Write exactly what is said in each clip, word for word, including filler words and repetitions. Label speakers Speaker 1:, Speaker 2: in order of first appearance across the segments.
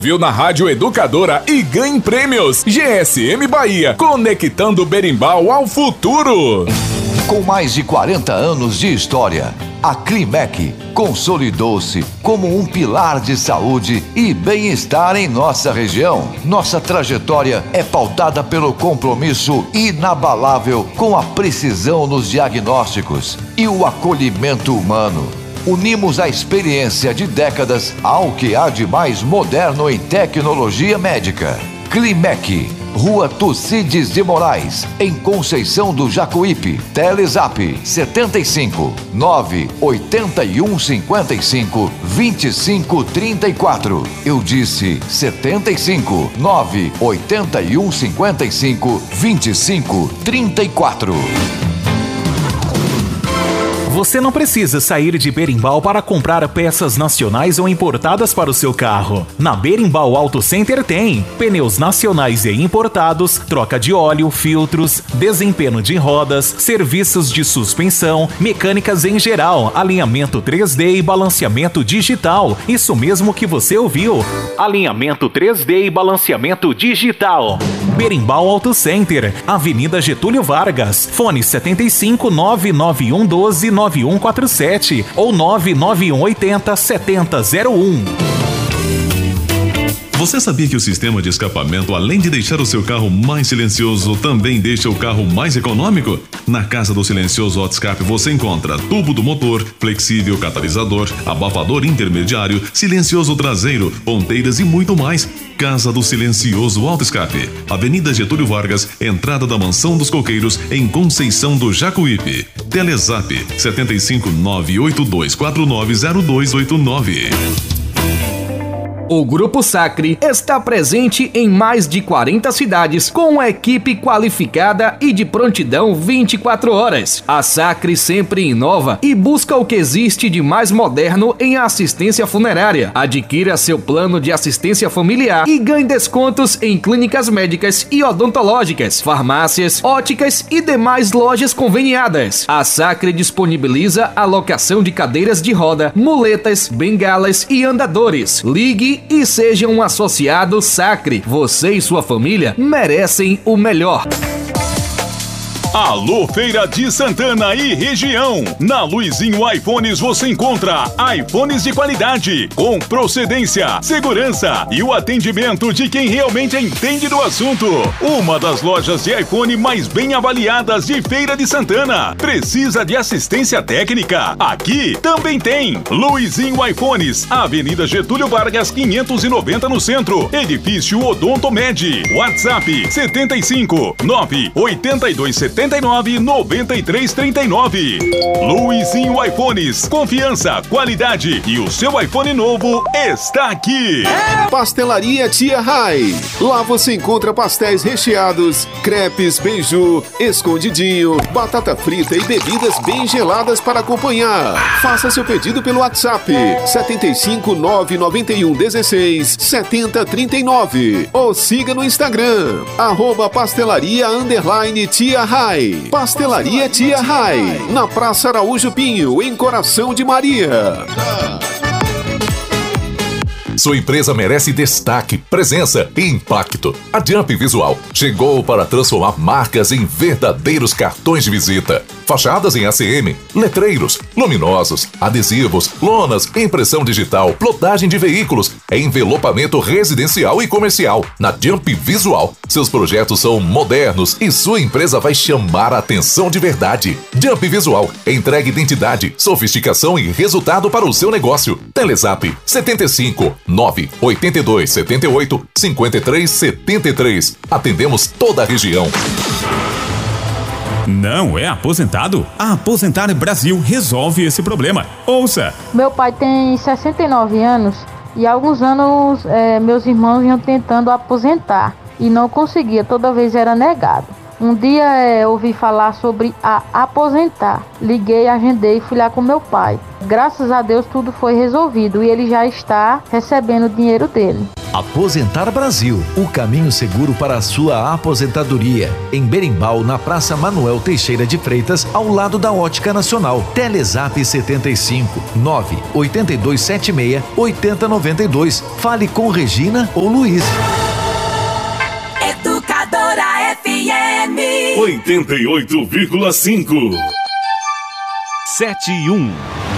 Speaker 1: Viu na Rádio Educadora e ganhe prêmios. G S M Bahia, conectando o berimbau ao futuro.
Speaker 2: Com mais de quarenta anos de história, a Climec consolidou-se como um pilar de saúde e bem-estar em nossa região. Nossa trajetória é pautada pelo compromisso inabalável com a precisão nos diagnósticos e o acolhimento humano. Unimos a experiência de décadas ao que há de mais moderno em tecnologia médica. Climec, Rua Tucídides de Moraes, em Conceição do Jacuípe. Telezap setenta e cinco, nove oitenta e um cinquenta e cinco, vinte e cinco trinta e quatro. Eu disse setenta e cinco, nove oitenta e um cinquenta e cinco, vinte e cinco trinta e quatro.
Speaker 3: Você não precisa sair de Berimbau para comprar peças nacionais ou importadas para o seu carro. Na Berimbau Auto Center tem pneus nacionais e importados, troca de óleo, filtros, desempenho de rodas, serviços de suspensão, mecânicas em geral, alinhamento três D e balanceamento digital. Isso mesmo que você ouviu. Alinhamento três D e balanceamento digital. Berimbau Auto Center, Avenida Getúlio Vargas, fone setenta e cinco, nove nove um doze, nove um quatro sete ou nove nove um oitenta, setenta zero um.
Speaker 4: Você sabia que o sistema de escapamento, além de deixar o seu carro mais silencioso, também deixa o carro mais econômico? Na Casa do Silencioso Auto Escape você encontra tubo do motor, flexível catalisador, abafador intermediário, silencioso traseiro, ponteiras e muito mais. Casa do Silencioso Auto Escape, Avenida Getúlio Vargas, entrada da Mansão dos Coqueiros, em Conceição do Jacuípe. Telezap setenta e cinco, nove oito dois quatro nove zero dois oito nove.
Speaker 5: O Grupo Sacre está presente em mais de quarenta cidades com uma equipe qualificada e de prontidão vinte e quatro horas. A Sacre sempre inova e busca o que existe de mais moderno em assistência funerária. Adquira seu plano de assistência familiar e ganhe descontos em clínicas médicas e odontológicas, farmácias, óticas e demais lojas conveniadas. A Sacre disponibiliza a locação de cadeiras de roda, muletas, bengalas e andadores. Ligue e seja um associado Sacre. Você e sua família merecem o melhor.
Speaker 6: Alô, Feira de Santana e região. Na Luizinho iPhones você encontra iPhones de qualidade, com procedência, segurança e o atendimento de quem realmente entende do assunto. Uma das lojas de iPhone mais bem avaliadas de Feira de Santana. Precisa de assistência técnica? Aqui também tem. Luizinho iPhones, Avenida Getúlio Vargas quinhentos e noventa no centro, edifício Odontomed. WhatsApp setenta e cinco, nove oitenta e dois setenta e nove, noventa e três trinta e nove. Luizinho iPhones, confiança, qualidade e o seu iPhone novo está aqui.
Speaker 7: Pastelaria Tia Rai. Lá você encontra pastéis recheados, crepes, beiju, escondidinho, batata frita e bebidas bem geladas para acompanhar. Faça seu pedido pelo WhatsApp setenta e cinco, nove noventa e um dezesseis, setenta trinta e nove ou siga no Instagram arroba pastelaria underline Tia Rai. Pastelaria Tia Rai, na Praça Araújo Pinho, em Coração de Maria.
Speaker 8: Sua empresa merece destaque, presença e impacto. A Jump Visual chegou para transformar marcas em verdadeiros cartões de visita. Fachadas em A C M, letreiros, luminosos, adesivos, lonas, impressão digital, plotagem de veículos, envelopamento residencial e comercial. Na Jump Visual, seus projetos são modernos e sua empresa vai chamar a atenção de verdade. Jump Visual entrega identidade, sofisticação e resultado para o seu negócio. Telezap setenta e cinco, nove oitenta e dois setenta e oito, cinquenta e três setenta e três. Atendemos toda a região.
Speaker 9: Não é aposentado? A Aposentar Brasil resolve esse problema. Ouça!
Speaker 10: Meu pai tem sessenta e nove anos e há alguns anos é, meus irmãos iam tentando aposentar e não conseguia, toda vez era negado. Um dia é, ouvi falar sobre a Aposentar. Liguei, agendei e fui lá com meu pai. Graças a Deus tudo foi resolvido e ele já está recebendo o dinheiro dele.
Speaker 2: Aposentar Brasil, o caminho seguro para a sua aposentadoria. Em Berimbau, na Praça Manuel Teixeira de Freitas, ao lado da Ótica Nacional. Telezap setenta e cinco, nove oito dois sete seis, oito zero nove dois. Fale com Regina ou Luiz.
Speaker 11: Educadora F M
Speaker 6: oitenta e oito vírgula cinco.
Speaker 12: sete e um.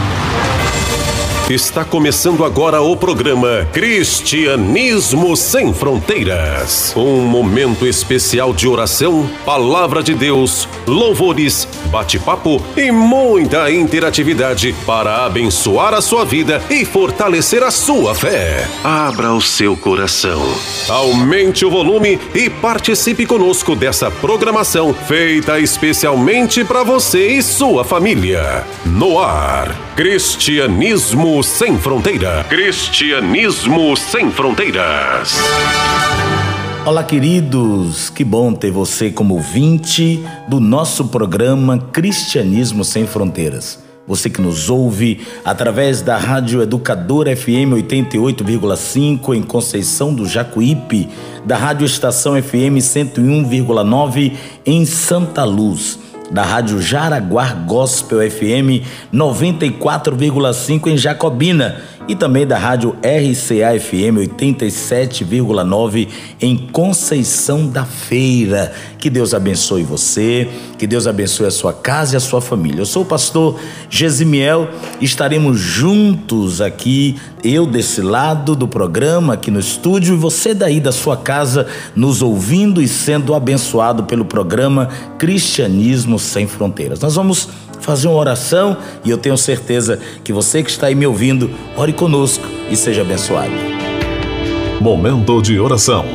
Speaker 12: Está começando agora o programa Cristianismo Sem Fronteiras. Um momento especial de oração, palavra de Deus, louvores, bate-papo e muita interatividade para abençoar a sua vida e fortalecer a sua fé. Abra o seu coração, aumente o volume e participe conosco dessa programação feita especialmente para você e sua família. No ar, Cristianismo Sem Fronteira. Cristianismo Sem Fronteiras.
Speaker 13: Olá, queridos, que bom ter você como ouvinte do nosso programa Cristianismo Sem Fronteiras. Você que nos ouve através da Rádio Educadora F M oitenta e oito vírgula cinco em Conceição do Jacuípe, da Rádio Estação F M cento e um vírgula nove em Santa Luz, da Rádio Jaraguá Gospel F M noventa e quatro vírgula cinco em Jacobina e também da Rádio R C A F M oitenta e sete vírgula nove em Conceição da Feira. Que Deus abençoe você, que Deus abençoe a sua casa e a sua família. Eu sou o pastor Gesimiel, estaremos juntos aqui, eu desse lado do programa, aqui no estúdio, e você daí da sua casa, nos ouvindo e sendo abençoado pelo programa Cristianismo Sem Fronteiras. Nós vamos fazer uma oração e eu tenho certeza que você que está aí me ouvindo, ore conosco e seja abençoado.
Speaker 8: Momento de oração.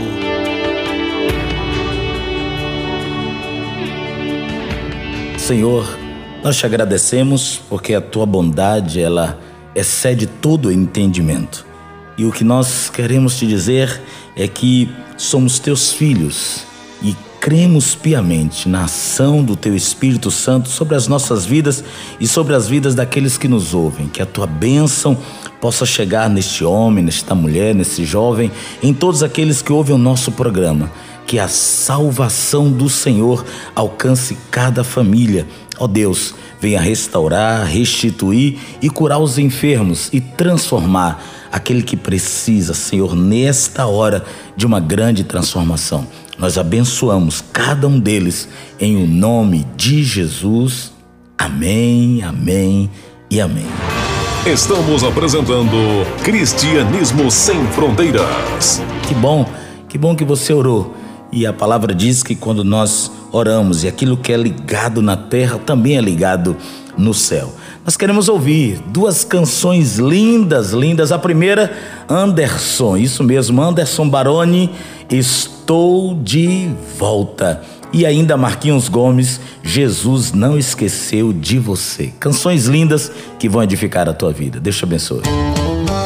Speaker 13: Senhor, nós te agradecemos porque a tua bondade, ela excede todo o entendimento. E o que nós queremos te dizer é que somos teus filhos e cremos piamente na ação do teu Espírito Santo sobre as nossas vidas e sobre as vidas daqueles que nos ouvem. Que a tua bênção possa chegar neste homem, nesta mulher, nesse jovem, em todos aqueles que ouvem o nosso programa. Que a salvação do Senhor alcance cada família. Ó Deus, venha restaurar, restituir e curar os enfermos e transformar aquele que precisa, Senhor, nesta hora de uma grande transformação. Nós abençoamos cada um deles em o nome de Jesus. Amém, amém e amém.
Speaker 8: Estamos apresentando Cristianismo Sem Fronteiras.
Speaker 13: Que bom, que bom que você orou. E a palavra diz que quando nós oramos e aquilo que é ligado na terra também é ligado no céu. Nós queremos ouvir duas canções lindas, lindas. A primeira, Anderson, isso mesmo, Anderson Baroni, Estou de Volta. E ainda Marquinhos Gomes, Jesus Não Esqueceu de Você. Canções lindas que vão edificar a tua vida. Deus te abençoe.